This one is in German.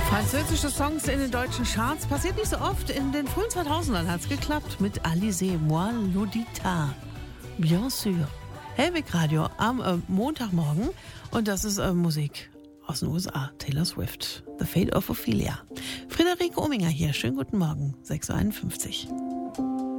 Französische Songs in den deutschen Charts passiert nicht so oft. In den frühen 2000ern hat es geklappt mit Alizée, Moi l'Audita. Bien sûr. Hellweg Radio am Montagmorgen. Und das ist Musik aus den USA. Taylor Swift. The Fate of Ophelia. Friederike Ominger hier. Schönen guten Morgen. 6.51 Uhr.